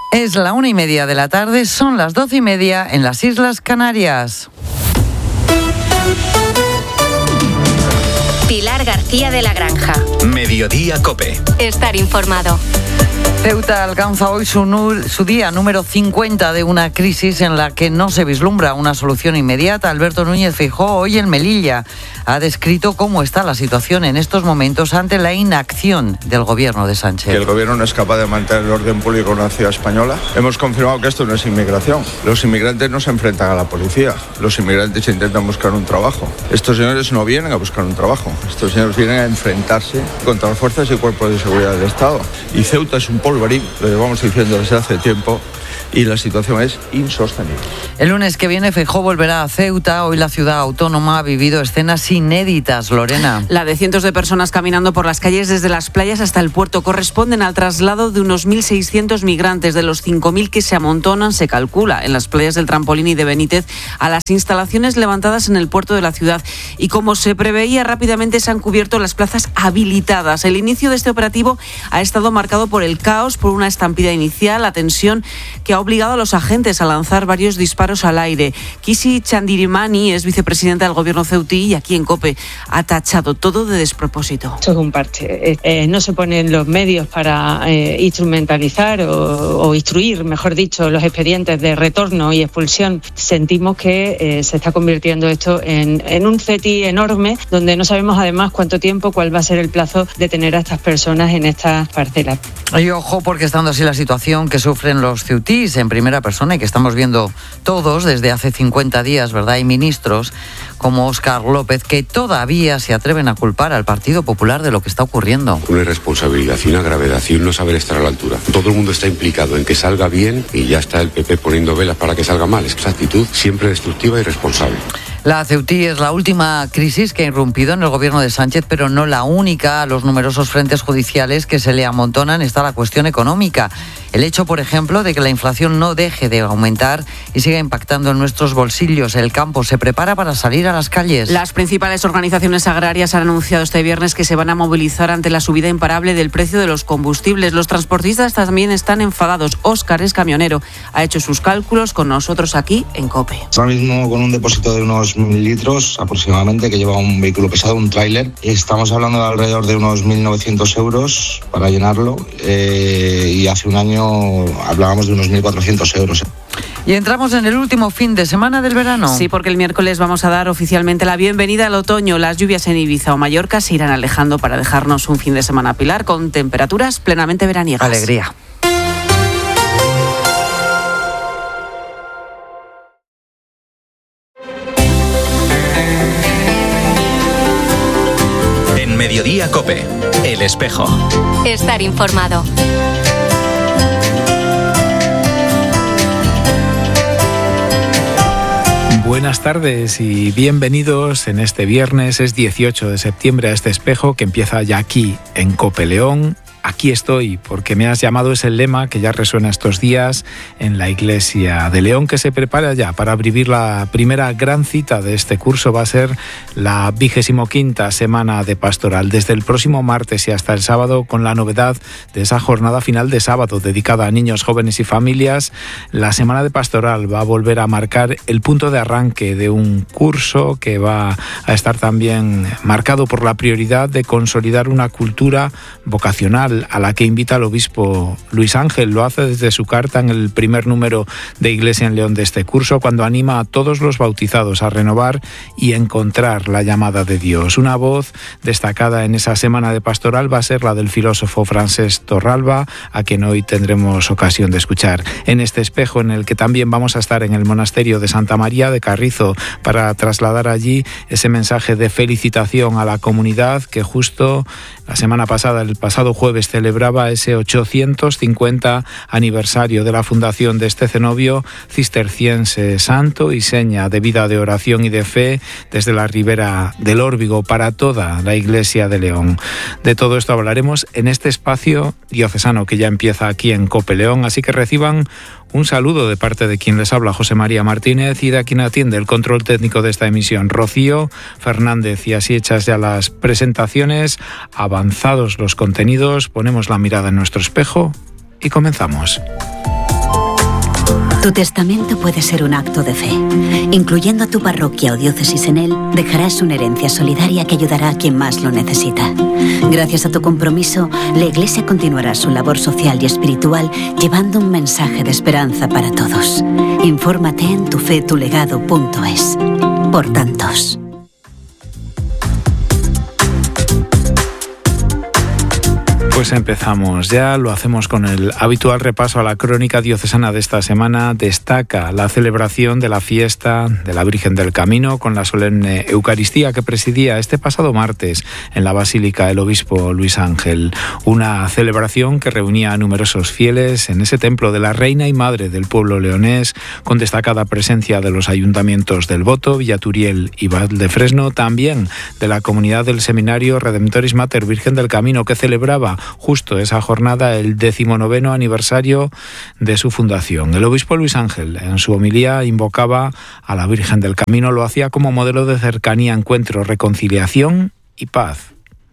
Es la 1:30 de la tarde, son las 12:30 en las Islas Canarias. Pilar García de la Granja. Mediodía COPE. Estar informado. Ceuta alcanza hoy su día número 50 de una crisis en la que no se vislumbra una solución inmediata. Alberto Núñez Feijóo hoy en Melilla ha descrito cómo está la situación en estos momentos ante la inacción del gobierno de Sánchez. Que el gobierno no es capaz de mantener el orden público en una ciudad española. Hemos confirmado que esto no es inmigración. Los inmigrantes no se enfrentan a la policía. Los inmigrantes intentan buscar un trabajo. Estos señores no vienen a buscar un trabajo. Estos señores vienen a enfrentarse contra las fuerzas y cuerpos de seguridad del Estado. Y Ceuta es un polvorín, lo llevamos diciendo desde hace tiempo, y la situación es insostenible. El lunes que viene Feijóo volverá a Ceuta. Hoy la ciudad autónoma ha vivido escenas inéditas, Lorena. La de cientos de personas caminando por las calles desde las playas hasta el puerto corresponden al traslado de unos 1.600 migrantes de los 5.000 que se amontonan, se calcula, en las playas del Trampolín y de Benítez a las instalaciones levantadas en el puerto de la ciudad. Y como se preveía, rápidamente se han cubierto las plazas habilitadas. El inicio de este operativo ha estado marcado por el caos, por una estampida inicial, la tensión que ha obligado a los agentes a lanzar varios disparos al aire. Kisi Chandirimani es vicepresidenta del gobierno ceutí y aquí en COPE ha tachado todo de despropósito. Esto es un parche. No se ponen los medios para instrumentalizar o instruir, mejor dicho, los expedientes de retorno y expulsión. Sentimos que se está convirtiendo esto en un CETI enorme, donde no sabemos además cuánto tiempo, cuál va a ser el plazo de tener a estas personas en estas parcelas. Y ojo, porque estando así la situación que sufren los ceutís en primera persona y que estamos viendo todos desde hace 50 días, ¿verdad? Hay ministros como Óscar López que todavía se atreven a culpar al Partido Popular de lo que está ocurriendo. Una irresponsabilidad y una gravedad y un no saber estar a la altura. Todo el mundo está implicado en que salga bien y ya está el PP poniendo velas para que salga mal. Es esa actitud siempre destructiva y irresponsable. La Ceutí es la última crisis que ha irrumpido en el gobierno de Sánchez, pero no la única. A los numerosos frentes judiciales que se le amontonan está la cuestión económica. El hecho, por ejemplo, de que la inflación no deje de aumentar y siga impactando en nuestros bolsillos. El campo se prepara para salir a las calles. Las principales organizaciones agrarias han anunciado este viernes que se van a movilizar ante la subida imparable del precio de los combustibles. Los transportistas también están enfadados. Óscar es camionero. Ha hecho sus cálculos con nosotros aquí en COPE. Ahora mismo con un depósito de unos 1.000 litros aproximadamente que lleva un vehículo pesado, un tráiler. Estamos hablando de alrededor de unos 1.900 euros para llenarlo y hace un año hablábamos de unos 1.400 euros. Y entramos en el último fin de semana del verano. Sí, porque el miércoles vamos a dar oficialmente la bienvenida al otoño. Las lluvias en Ibiza o Mallorca se irán alejando para dejarnos un fin de semana, Pilar, con temperaturas plenamente veraniegas. Alegría. En Mediodía COPE, El Espejo. Estar informado. Buenas tardes y bienvenidos en este viernes, es 18 de septiembre, a este espejo que empieza ya aquí en COPE León. Aquí estoy porque me has llamado es el lema que ya resuena estos días en la Iglesia de León, que se prepara ya para vivir la primera gran cita de este curso. Va a ser la 25ª semana de pastoral, desde el próximo martes y hasta el sábado, con la novedad de esa jornada final de sábado dedicada a niños, jóvenes y familias. La semana de pastoral va a volver a marcar el punto de arranque de un curso que va a estar también marcado por la prioridad de consolidar una cultura vocacional, a la que invita el obispo Luis Ángel. Lo hace desde su carta en el primer número de Iglesia en León de este curso, cuando anima a todos los bautizados a renovar y encontrar la llamada de Dios. Una voz destacada en esa semana de pastoral va a ser la del filósofo Francesc Torralba, a quien hoy tendremos ocasión de escuchar en este espejo, en el que también vamos a estar en el monasterio de Santa María de Carrizo para trasladar allí ese mensaje de felicitación a la comunidad que justo la semana pasada, el pasado jueves, celebraba ese 850 aniversario de la fundación de este cenobio cisterciense santo y seña de vida de oración y de fe desde la ribera del Órbigo para toda la Iglesia de León. De todo esto hablaremos en este espacio diocesano que ya empieza aquí en COPE León, así que reciban un saludo de parte de quien les habla, José María Martínez, y de quien atiende el control técnico de esta emisión, Rocío Fernández. Y así hechas ya las presentaciones, avanzados los contenidos, ponemos la mirada en nuestro espejo y comenzamos. Tu testamento puede ser un acto de fe. Incluyendo a tu parroquia o diócesis en él, dejarás una herencia solidaria que ayudará a quien más lo necesita. Gracias a tu compromiso, la Iglesia continuará su labor social y espiritual llevando un mensaje de esperanza para todos. Infórmate en tufetulegado.es. Por tantos. Pues empezamos ya, lo hacemos con el habitual repaso a la crónica diocesana de esta semana. Destaca la celebración de la fiesta de la Virgen del Camino con la solemne Eucaristía que presidía este pasado martes en la Basílica el obispo Luis Ángel. Una celebración que reunía a numerosos fieles en ese templo de la Reina y Madre del pueblo leonés, con destacada presencia de los ayuntamientos del Boto, Villaturiel y Valdefresno, también de la comunidad del Seminario Redemptoris Mater Virgen del Camino, que celebraba justo esa jornada el 19º aniversario de su fundación. El obispo Luis Ángel en su homilía invocaba a la Virgen del Camino, lo hacía como modelo de cercanía, encuentro, reconciliación y paz.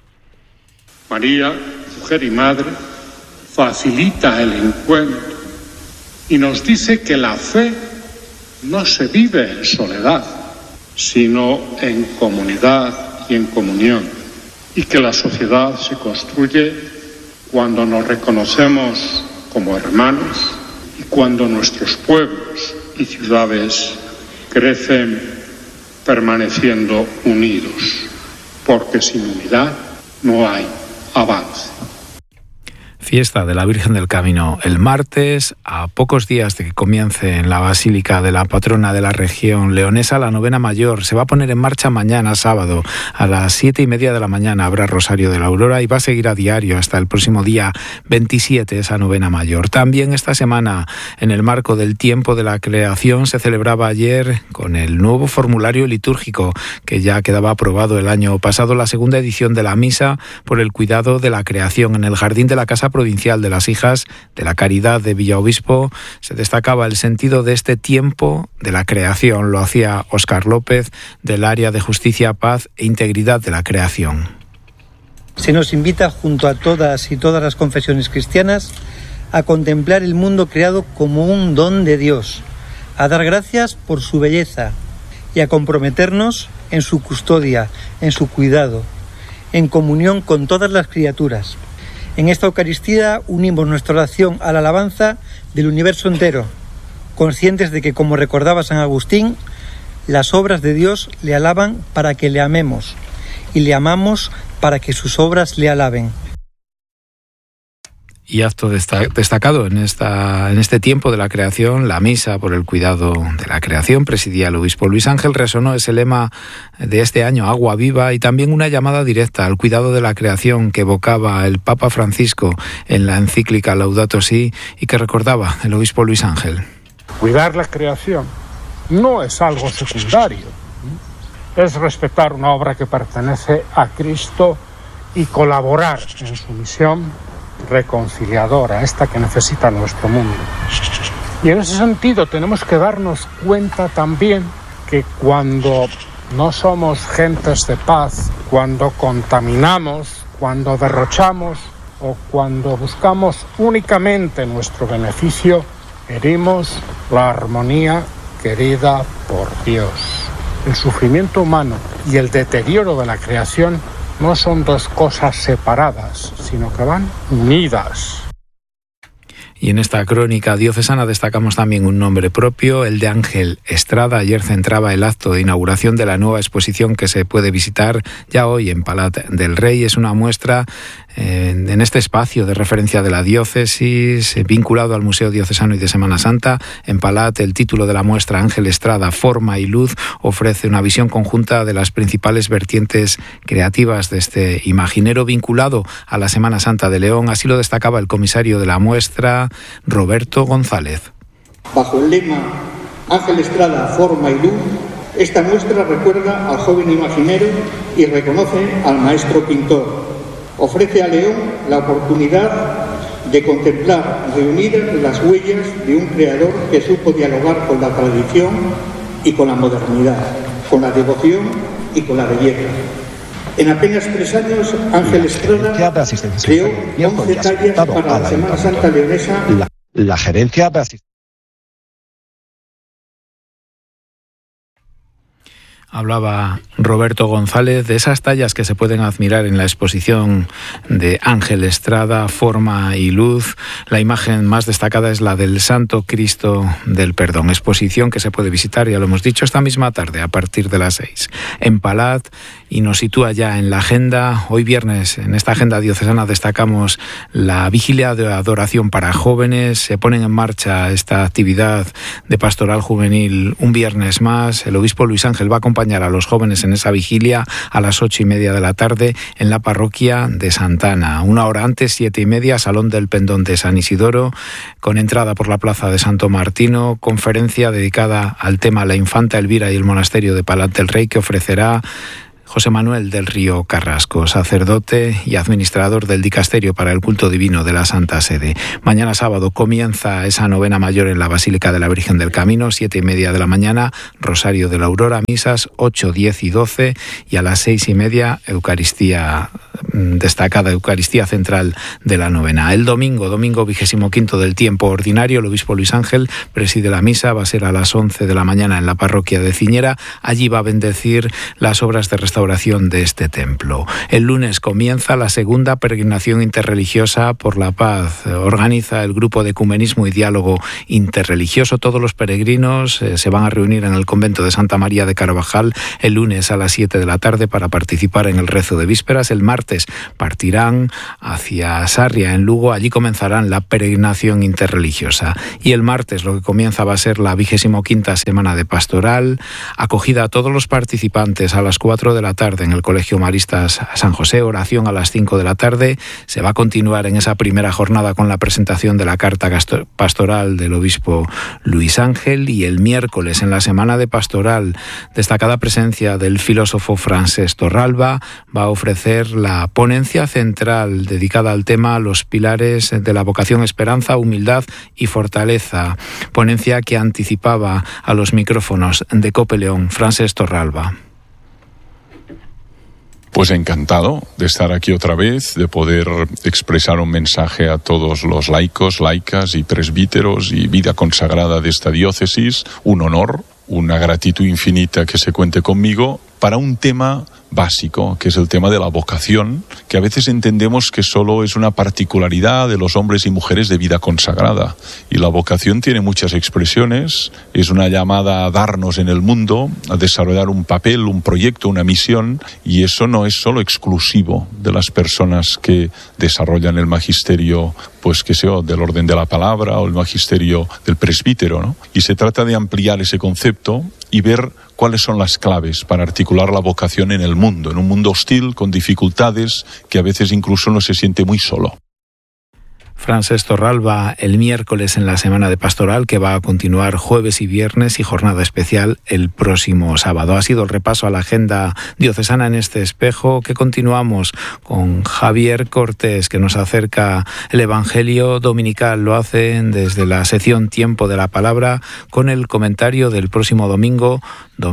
María, mujer y madre, facilita el encuentro y nos dice que la fe no se vive en soledad, sino en comunidad y en comunión, y que la sociedad se construye cuando nos reconocemos como hermanos y cuando nuestros pueblos y ciudades crecen permaneciendo unidos, porque sin unidad no hay avance. Fiesta de la Virgen del Camino el martes, a pocos días de que comience en la Basílica de la patrona de la región leonesa la novena mayor. Se va a poner en marcha mañana sábado a las 7:30 de la mañana. Habrá Rosario de la Aurora y va a seguir a diario hasta el próximo día 27 esa novena mayor. También esta semana, en el marco del tiempo de la creación, se celebraba ayer con el nuevo formulario litúrgico que ya quedaba aprobado el año pasado, la segunda edición de la misa por el cuidado de la creación en el jardín de la Casa Provincial de las Hijas de la Caridad de Villaobispo. Se destacaba el sentido de este tiempo de la creación. Lo hacía Óscar López del área de Justicia, Paz e Integridad de la Creación. Se nos invita junto a todas y todas las confesiones cristianas a contemplar el mundo creado como un don de Dios, a dar gracias por su belleza y a comprometernos en su custodia, en su cuidado, en comunión con todas las criaturas. En esta Eucaristía unimos nuestra oración a la alabanza del universo entero, conscientes de que, como recordaba San Agustín, las obras de Dios le alaban para que le amemos y le amamos para que sus obras le alaben. Y acto destacado en este tiempo de la creación, la misa por el cuidado de la creación, presidía el obispo Luis Ángel. Resonó ese lema de este año, agua viva, y también una llamada directa al cuidado de la creación que evocaba el Papa Francisco en la encíclica Laudato Si y que recordaba el obispo Luis Ángel. Cuidar la creación no es algo secundario, es respetar una obra que pertenece a Cristo y colaborar en su misión reconciliadora, esta que necesita nuestro mundo. Y en ese sentido tenemos que darnos cuenta también que cuando no somos gentes de paz, cuando contaminamos, cuando derrochamos o cuando buscamos únicamente nuestro beneficio, herimos la armonía querida por Dios. El sufrimiento humano y el deterioro de la creación no son dos cosas separadas, sino que van unidas. Y en esta crónica diocesana destacamos también un nombre propio, el de Ángel Estrada. Ayer centraba el acto de inauguración de la nueva exposición que se puede visitar ya hoy en Palat del Rey. Es una muestra en este espacio de referencia de la diócesis, vinculado al Museo Diocesano y de Semana Santa. En Palat, el título de la muestra, Ángel Estrada, Forma y Luz, ofrece una visión conjunta de las principales vertientes creativas de este imaginero vinculado a la Semana Santa de León. Así lo destacaba el comisario de la muestra, Roberto González. Bajo el lema Ángel Estrada, Forma y Luz, esta muestra recuerda al joven imaginero y reconoce al maestro pintor. Ofrece a León la oportunidad de contemplar reunidas las huellas de un creador que supo dialogar con la tradición y con la modernidad, con la devoción y con la belleza. En apenas 3 años, Ángel Estrada creó 11 tallas para la Semana Santa leonesa. La gerencia de asistencia Hablaba Roberto González de esas tallas que se pueden admirar en la exposición de Ángel Estrada, Forma y Luz. La imagen más destacada es la del Santo Cristo del Perdón, exposición que se puede visitar, ya lo hemos dicho, esta misma tarde a partir de las 6 en Palat, y nos sitúa ya en la agenda. Hoy viernes, en esta agenda diocesana, destacamos la vigilia de adoración para jóvenes. Se ponen en marcha esta actividad de pastoral juvenil un viernes más. El obispo Luis Ángel va a acompañar a los jóvenes en esa vigilia a las 8:30 de la tarde en la parroquia de Santana. Una hora antes, 7:30, Salón del Pendón de San Isidoro, con entrada por la plaza de Santo Martino, conferencia dedicada al tema La Infanta Elvira y el Monasterio de Palat del Rey, que ofrecerá José Manuel del Río Carrasco, sacerdote y administrador del Dicasterio para el Culto Divino de la Santa Sede. Mañana sábado comienza esa novena mayor en la Basílica de la Virgen del Camino, 7:30 de la mañana, Rosario de la Aurora, misas 8, 10 y 12, y a las 6:30, Eucaristía destacada, Eucaristía central de la novena. El domingo 25 del tiempo ordinario, el obispo Luis Ángel preside la misa, va a ser a las 11 de la mañana en la parroquia de Ciñera. Allí va a bendecir las obras de restauración de este templo. El lunes comienza la segunda peregrinación interreligiosa por la paz. Organiza el grupo de ecumenismo y diálogo interreligioso. Todos los peregrinos se van a reunir en el convento de Santa María de Carvajal el lunes a las 7 de la tarde para participar en el rezo de vísperas. El martes partirán hacia Sarria, en Lugo. Allí comenzarán la peregrinación interreligiosa. Y el martes lo que comienza va a ser la 25ª semana de pastoral, acogida a todos los participantes a las 4 de la tarde en el Colegio Maristas San José, oración a las 5 de la tarde. Se va a continuar en esa primera jornada con la presentación de la carta pastoral del obispo Luis Ángel, y el miércoles, en la semana de pastoral, destacada presencia del filósofo Francesc Torralba, va a ofrecer la ponencia central dedicada al tema Los pilares de la vocación, esperanza, humildad y fortaleza, ponencia que anticipaba a los micrófonos de COPE León Francesc Torralba. Pues encantado de estar aquí otra vez, de poder expresar un mensaje a todos los laicos, laicas y presbíteros y vida consagrada de esta diócesis. Un honor, una gratitud infinita que se cuente conmigo para un tema básico, que es el tema de la vocación, que a veces entendemos que solo es una particularidad de los hombres y mujeres de vida consagrada. Y la vocación tiene muchas expresiones, es una llamada a darnos en el mundo, a desarrollar un papel, un proyecto, una misión, y eso no es solo exclusivo de las personas que desarrollan el magisterio, pues que sea del orden de la palabra o el magisterio del presbítero, ¿no? Y se trata de ampliar ese concepto y ver cuáles son las claves para articular la vocación en el mundo, en un mundo hostil, con dificultades, que a veces incluso uno se siente muy solo. Francesc Torralba el miércoles en la semana de pastoral, que va a continuar jueves y viernes, y jornada especial el próximo sábado. Ha sido el repaso a la agenda diocesana en este espejo, que continuamos con Javier Cortés, que nos acerca el Evangelio dominical. Lo hace desde la sección Tiempo de la Palabra, con el comentario del próximo domingo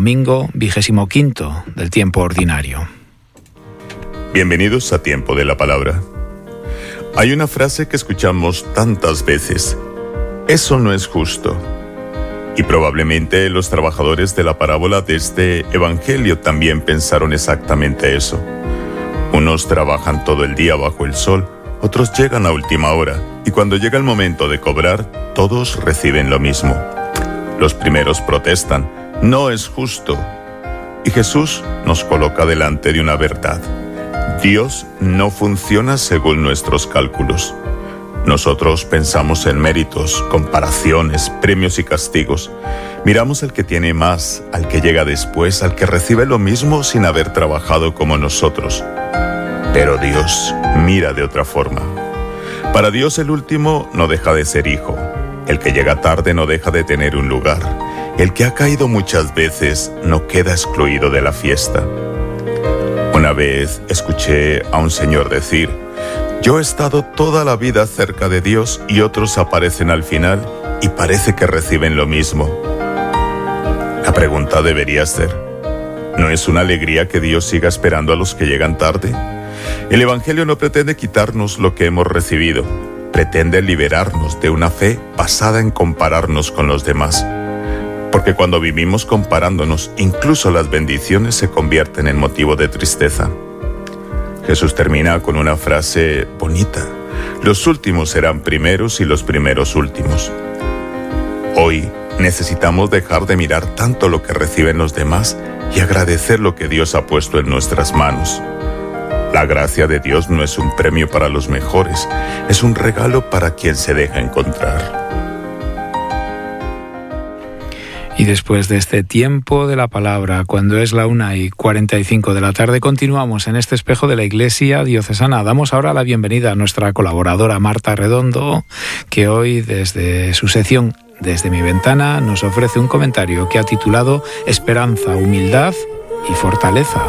25 del tiempo ordinario. Bienvenidos a Tiempo de la Palabra. Hay una frase que escuchamos tantas veces: eso no es justo. Y probablemente los trabajadores de la parábola de este Evangelio también pensaron exactamente eso. Unos trabajan todo el día bajo el sol, otros llegan a última hora, y cuando llega el momento de cobrar, todos reciben lo mismo. Los primeros protestan: no es justo. Y Jesús nos coloca delante de una verdad. Dios no funciona según nuestros cálculos. Nosotros pensamos en méritos, comparaciones, premios y castigos. Miramos al que tiene más, al que llega después, al que recibe lo mismo sin haber trabajado como nosotros. Pero Dios mira de otra forma. Para Dios el último no deja de ser hijo. El que llega tarde no deja de tener un lugar. El que ha caído muchas veces no queda excluido de la fiesta. Una vez escuché a un señor decir: yo he estado toda la vida cerca de Dios y otros aparecen al final y parece que reciben lo mismo. La pregunta debería ser: ¿no es una alegría que Dios siga esperando a los que llegan tarde? El Evangelio no pretende quitarnos lo que hemos recibido, pretende liberarnos de una fe basada en compararnos con los demás. Porque cuando vivimos comparándonos, incluso las bendiciones se convierten en motivo de tristeza. Jesús termina con una frase bonita: los últimos serán primeros y los primeros últimos. Hoy necesitamos dejar de mirar tanto lo que reciben los demás y agradecer lo que Dios ha puesto en nuestras manos. La gracia de Dios no es un premio para los mejores, es un regalo para quien se deja encontrar. Y después de este tiempo de la palabra, cuando es la 1:45 de la tarde, continuamos en este espejo de la Iglesia Diocesana. Damos ahora la bienvenida a nuestra colaboradora Marta Redondo, que hoy desde su sección Desde mi ventana nos ofrece un comentario que ha titulado Esperanza, humildad y fortaleza.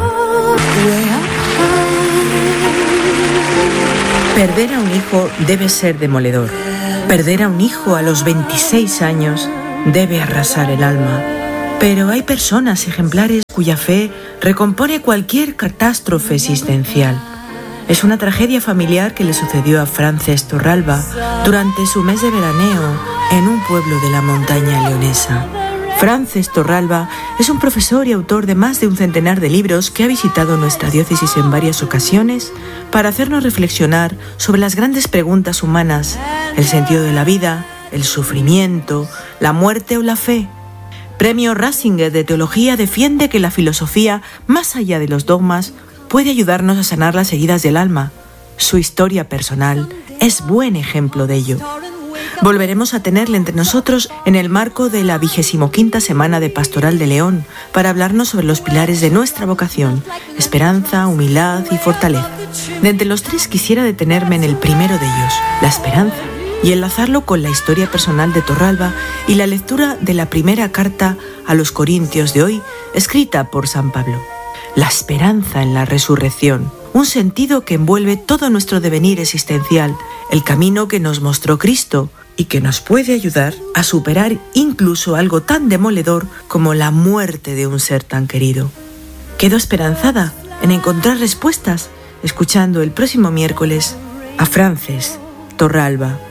Perder a un hijo debe ser demoledor. Perder a un hijo a los 26 años debe arrasar el alma. Pero hay personas ejemplares cuya fe recompone cualquier catástrofe existencial. Es una tragedia familiar que le sucedió a Frances Torralba durante su mes de veraneo en un pueblo de la montaña leonesa. Frances Torralba es un profesor y autor de más de un centenar de libros que ha visitado nuestra diócesis en varias ocasiones para hacernos reflexionar sobre las grandes preguntas humanas, el sentido de la vida, el sufrimiento, la muerte o la fe. Premio Ratzinger de Teología defiende que la filosofía, más allá de los dogmas, puede ayudarnos a sanar las heridas del alma. Su historia personal es buen ejemplo de ello. Volveremos a tenerle entre nosotros en el marco de la 25ª Semana de Pastoral de León para hablarnos sobre los pilares de nuestra vocación: esperanza, humildad y fortaleza. De entre los tres quisiera detenerme en el primero de ellos, la esperanza, y enlazarlo con la historia personal de Torralba y la lectura de la primera carta a los Corintios de hoy, escrita por San Pablo. La esperanza en la resurrección, un sentido que envuelve todo nuestro devenir existencial, el camino que nos mostró Cristo y que nos puede ayudar a superar incluso algo tan demoledor como la muerte de un ser tan querido. Quedo esperanzada en encontrar respuestas escuchando el próximo miércoles a Frances Torralba.